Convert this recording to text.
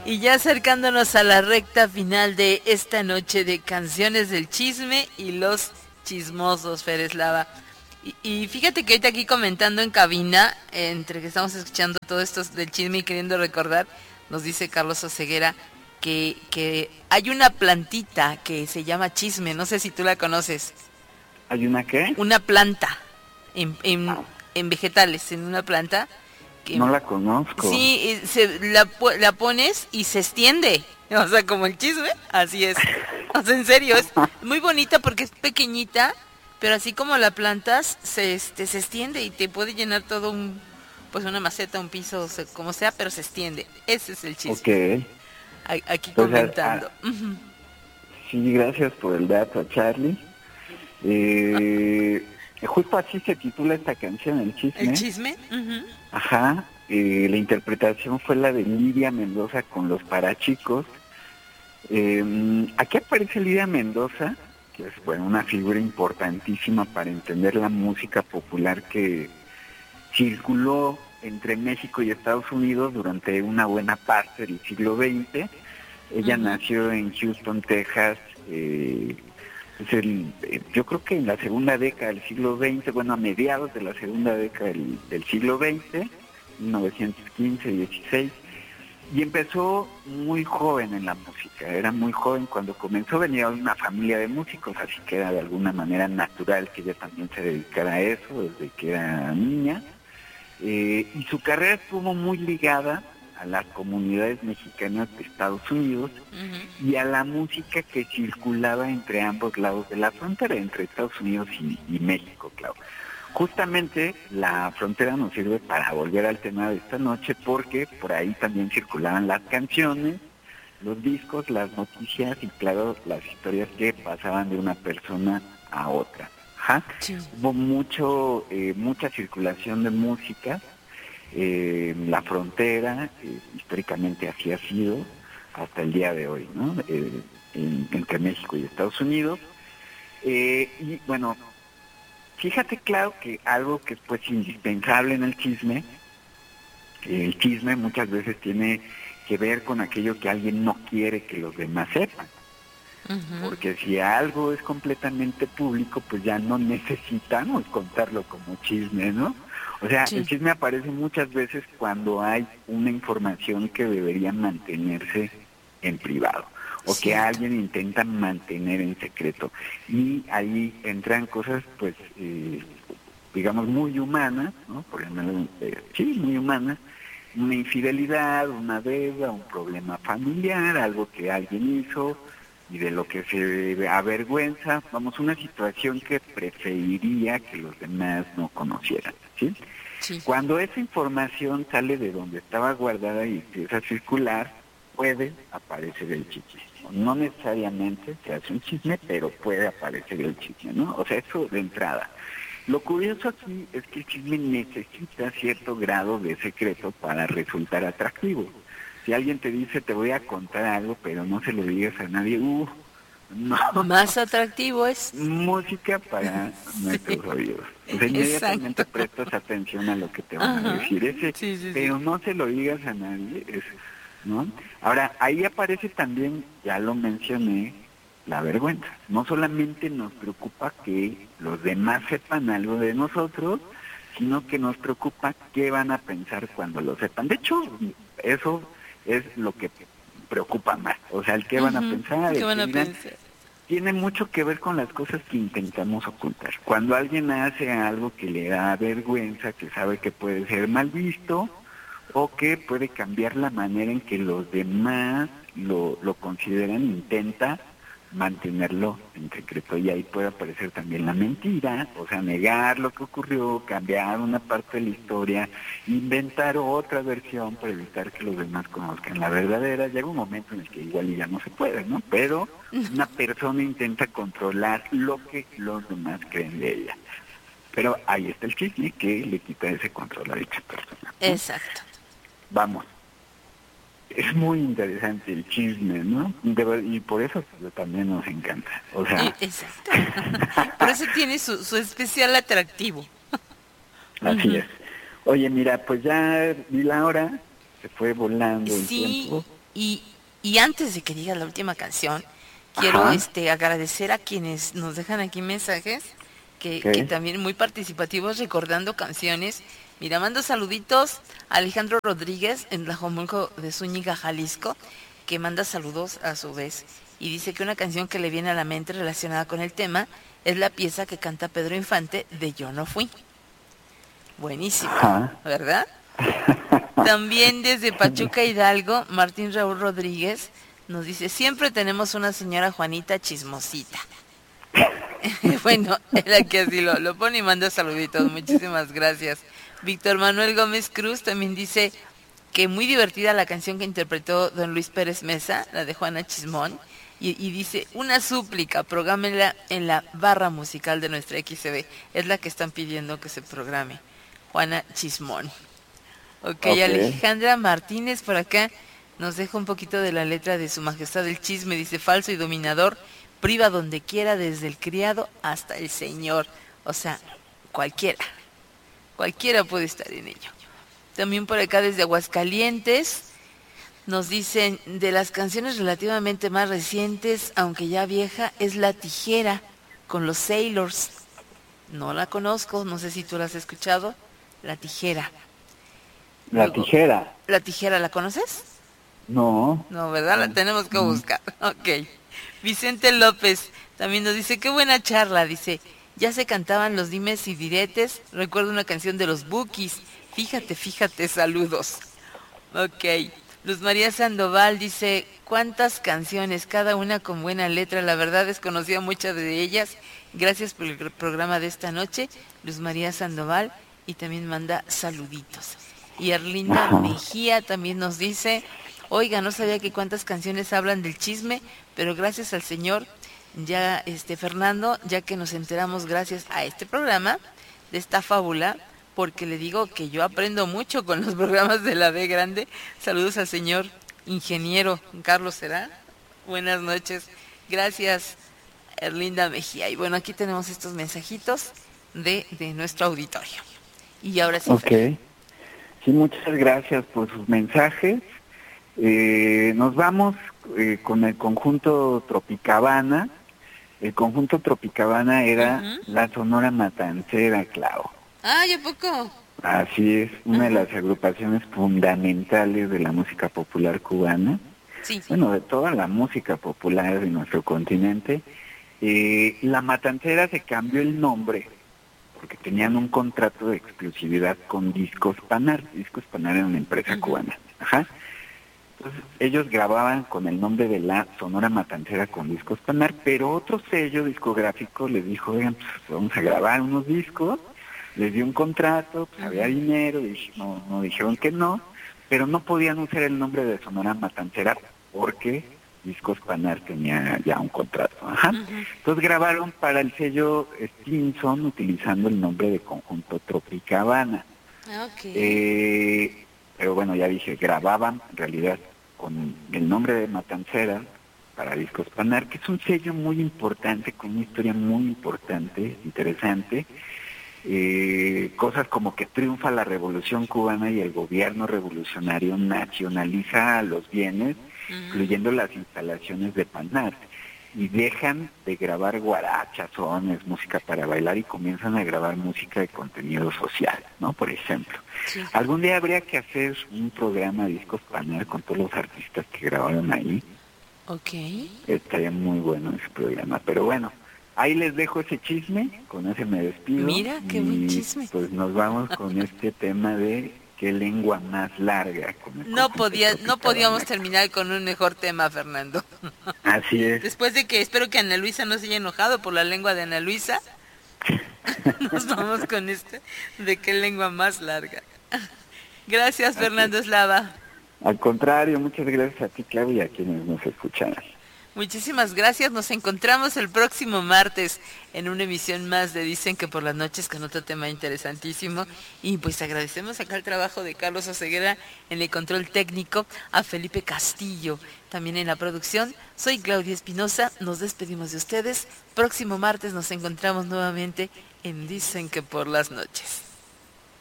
Y ya acercándonos a la recta final de esta noche de canciones del chisme y los chismosos, Fereslava. Y fíjate que ahorita aquí comentando en cabina, entre que estamos escuchando todo esto del chisme y queriendo recordar, nos dice Carlos Oseguera que hay una plantita que se llama chisme, no sé si tú la conoces. ¿Hay una qué? Una planta en, en, Ah, en vegetales, en una planta que no la conozco. sí, la pones y se extiende. O sea, como el chisme, así es. O sea, en serio, es muy bonita porque es pequeñita, pero así como la plantas, se extiende y te puede llenar todo pues una maceta, un piso, o sea, como sea, pero se extiende. Ese es el Ok. chisme. Aquí Pues comentando. Ujú. sí, gracias por el dato, Charlie. Justo así se titula esta canción, El El Chisme. chisme. Ujú. Ajá. La interpretación fue la de Lidia Mendoza con Los Parachicos. Aquí aparece Lidia Mendoza, que es bueno, una figura importantísima para entender la música popular que circuló entre México y Estados Unidos durante una buena parte del siglo XX. Ella Ujú. nació en Houston, Texas, yo creo que en la segunda década del siglo XX, bueno, a mediados de la segunda década del siglo XX, 1915-16, y empezó muy joven en la música. Era muy joven cuando comenzó, venía de una familia de músicos, así que era de alguna manera natural que ella también se dedicara a eso desde que era niña. Y su carrera estuvo muy ligada a las comunidades mexicanas de Estados Unidos Ujú. y a la música que circulaba entre ambos lados de la frontera, entre Estados Unidos y México, claro. Justamente la frontera nos sirve para volver al tema de esta noche porque por ahí también circulaban las canciones, los discos, las noticias y claro, las historias que pasaban de una persona a otra. Ajá. Sí. Hubo mucha circulación de música, la frontera, históricamente así ha sido hasta el día de hoy, ¿no? Entre México y Estados Unidos. Y bueno, fíjate, claro, que algo que es pues indispensable en el chisme muchas veces tiene que ver con aquello que alguien no quiere que los demás sepan. Ujú. Porque si algo es completamente público, pues ya no necesitamos contarlo como chisme, ¿no? O sea, el Sí. chisme aparece muchas veces cuando hay una información que debería mantenerse en privado o que Cierto. alguien intenta mantener en secreto. Y ahí entran cosas, pues, digamos, muy humanas, ¿no? Por ejemplo, sí, muy humanas. Una infidelidad, una deuda, un problema familiar, algo que alguien hizo y de lo que se avergüenza, vamos, una situación que preferiría que los demás no conocieran, ¿sí? Sí. Cuando esa información sale de donde estaba guardada y empieza a circular, puede aparecer el chisme. No necesariamente se hace un chisme, pero puede aparecer el chisme, ¿no? O sea, eso de entrada. Lo curioso aquí es que el chisme necesita cierto grado de secreto para resultar atractivo. Si alguien te dice, te voy a contar algo, pero no se lo digas a nadie, no, Más atractivo es. música para Sí, nuestros oídos. O sea, inmediatamente exacto. prestas atención a lo que te van a Ajá. decir. Ese, Sí, sí, sí. pero no se lo digas a nadie, ¿no? Ahora, ahí aparece también, ya lo mencioné, la vergüenza. No solamente nos preocupa que los demás sepan algo de nosotros, sino que nos preocupa qué van a pensar cuando lo sepan. De hecho, eso es lo que preocupa más. O sea, el qué van a Ujú. pensar, ¿Qué el van que a dirán, pensar? tiene mucho que ver con las cosas que intentamos ocultar. Cuando alguien hace algo que le da vergüenza, que sabe que puede ser mal visto, o que puede cambiar la manera en que los demás lo consideran, intenta mantenerlo en secreto. Y ahí puede aparecer también la mentira, o sea, negar lo que ocurrió, cambiar una parte de la historia, inventar otra versión para evitar que los demás conozcan la verdadera. Llega un momento en el que igual ya no se puede, ¿no? Pero una persona intenta controlar lo que los demás creen de ella. Pero ahí está el chisme que le quita ese control a dicha persona, ¿no? Exacto. Vamos, es muy interesante el chisme, ¿no? Y por eso también nos encanta. O sea, Exacto. Por eso tiene su especial atractivo. así Ujú. es. Oye, mira, pues ya vi la hora, se fue volando el Sí, tiempo. Y, y antes de que diga la última canción, quiero Ajá. agradecer a quienes nos dejan aquí mensajes, que Ok. también muy participativos recordando canciones. Mira, mando saluditos a Alejandro Rodríguez en Tlajomulco de Zúñiga, Jalisco, que manda saludos a su vez. Y dice que una canción que le viene a la mente relacionada con el tema es la pieza que canta Pedro Infante de Yo no fui. Buenísima, Ajá. ¿verdad? También desde Pachuca Hidalgo, Martín Raúl Rodríguez nos dice, siempre tenemos una señora Juanita chismosita. Bueno, era que así lo pone y manda saluditos, muchísimas gracias. Víctor Manuel Gómez Cruz también dice que muy divertida la canción que interpretó don Luis Pérez Mesa, la de Juana Chismón, y dice, una súplica, prográmela en la barra musical de nuestra XCB, es la que están pidiendo que se programe, Juana Chismón. Ok, Ok. Alejandra Martínez por acá nos deja un poquito de la letra de Su Majestad el Chisme. Dice, falso y dominador, priva donde quiera, desde el criado hasta el señor. O sea, cualquiera, cualquiera puede estar en ello. También por acá desde Aguascalientes nos dicen, de las canciones relativamente más recientes, aunque ya vieja, es La Tijera, con los Sailors. No la conozco, no sé si tú la has escuchado. La Tijera. La Luego, tijera. La Tijera, ¿la conoces? No. No, ¿verdad? La tenemos que Mm. buscar. Ok. Vicente López también nos dice, qué buena charla. Dice, ya se cantaban los dimes y diretes. Recuerdo una canción de los Bookies. Fíjate, fíjate, saludos. Ok. Luz María Sandoval dice, ¿cuántas canciones? Cada una con buena letra. La verdad desconocía muchas de ellas. Gracias por el programa de esta noche. Luz María Sandoval. Y también manda saluditos. Y Erlinda Ajá. Mejía también nos dice, oiga, no sabía que cuántas canciones hablan del chisme, pero gracias al señor, ya Fernando, ya que nos enteramos gracias a este programa, de esta fábula, porque le digo que yo aprendo mucho con los programas de la B Grande. Saludos al señor ingeniero Carlos Será. Buenas noches. Gracias, Erlinda Mejía. Y bueno, aquí tenemos estos mensajitos de nuestro auditorio. Y ahora sí, Ok. Fer. Sí, muchas gracias por sus mensajes. Nos vamos con el conjunto Tropicabana. El conjunto Tropicabana era Ujú. la Sonora Matancera, Clau. Ah, ¿y a poco? Así es, una de Ajá. las agrupaciones fundamentales de la música popular cubana, Sí. bueno, de toda la música popular de nuestro continente. La Matancera se cambió el nombre porque tenían un contrato de exclusividad con Discos Panar. Discos Panar era una empresa Ujú. cubana. Ajá. Entonces, ellos grababan con el nombre de la Sonora Matancera con Discos Panar, pero otro sello discográfico les dijo, oigan, pues vamos a grabar unos discos, les dio un contrato, pues había Ujú. dinero, no dijeron que no, pero no podían usar el nombre de Sonora Matancera porque Discos Panar tenía ya un contrato. Ajá. Ujú. Entonces grabaron para el sello Stinson utilizando el nombre de Conjunto Tropicabana. Ah, ok. Pero bueno, ya dije, grababan en realidad con el nombre de Matancera para Discos Panar, que es un sello muy importante, con una historia muy importante, interesante. Cosas como que triunfa la revolución cubana y el gobierno revolucionario nacionaliza los bienes, Ujú. incluyendo las instalaciones de Panar, y dejan de grabar guarachas, sones, música para bailar y comienzan a grabar música de contenido social, ¿no? Por ejemplo. Sí. Algún día habría que hacer un programa de Discos Panar con todos los artistas que grabaron ahí. Ok. Estaría muy bueno ese programa, pero bueno, ahí les dejo ese chisme, con ese me despido Mira, qué buen y chisme. pues nos vamos con este tema de qué lengua más larga con el conjunto No podíamos Tropicabana. terminar con un mejor tema, Fernando. Así es. Después de que espero que Ana Luisa no se haya enojado por la lengua de Ana Luisa, nos vamos con este de qué lengua más larga. Gracias, Así es. Fernando Eslava. Al contrario, muchas gracias a ti, Claudia, y a quienes nos escuchan. Muchísimas gracias. Nos encontramos el próximo martes en una emisión más de Dicen que por las noches con otro tema interesantísimo. Y pues agradecemos acá el trabajo de Carlos Oseguera en el control técnico, a Felipe Castillo también en la producción. Soy Claudia Espinosa. Nos despedimos de ustedes. Próximo martes nos encontramos nuevamente en Dicen que por las noches.